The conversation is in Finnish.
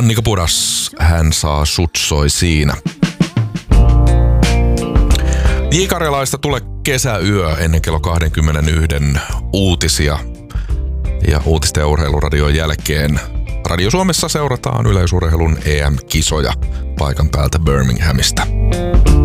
Annika Pudas, hän saa sut soi siinä. J-Karjalaista tulee kesäyö ennen kello 21 uutisia. Ja uutisten ja urheiluradion jälkeen Radio Suomessa seurataan yleisurheilun EM-kisoja paikan päältä Birminghamista.